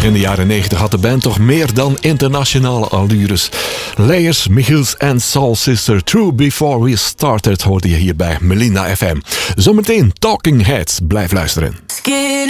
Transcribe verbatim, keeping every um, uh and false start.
Begin de jaren negentig had de band toch meer dan internationale allures. Layers, Michiels en Soul Sister, True Before We Started hoorde je hier bij Melina F M. Zometeen Talking Heads. Blijf luisteren.